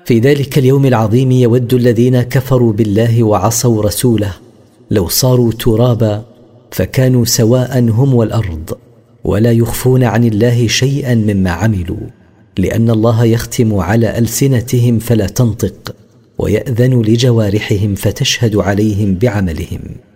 في ذلك اليوم العظيم يود الذين كفروا بالله وعصوا رسوله لو صاروا ترابا فكانوا سواء هم والأرض، ولا يخفون عن الله شيئا مما عملوا، لأن الله يختم على ألسنتهم فلا تنطق، ويأذن لجوارحهم فتشهد عليهم بعملهم.